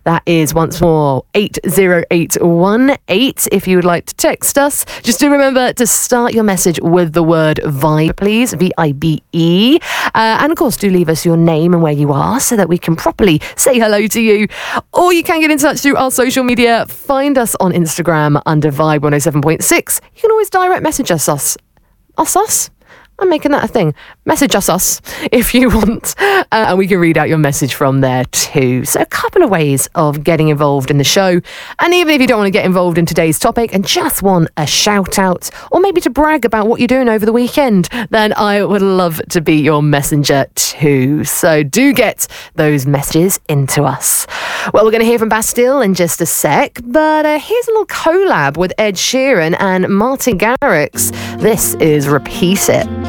That is once more 80818. If you would like to text us, just do remember to start your message with the word Vibe, please, VIBE. And of course, do leave us your name and where you are so that we can properly say hello to you. Or you can get in touch through our social media. Find us on Instagram under Vibe 107.6. You can always direct message us. I'm making that a thing. Message us if you want, and we can read out your message from there too. So a couple of ways of getting involved in the show. And even if you don't want to get involved in today's topic and just want a shout out or maybe to brag about what you're doing over the weekend, then I would love to be your messenger too. So do get those messages into us. Well, we're going to hear from Bastille in just a sec, but here's a little collab with Ed Sheeran and Martin Garrix. This is Repeat It.